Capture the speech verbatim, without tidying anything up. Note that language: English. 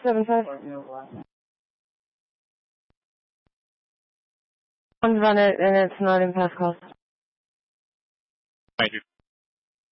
seven five. One's run it, and it's not in pass calls. Thank you.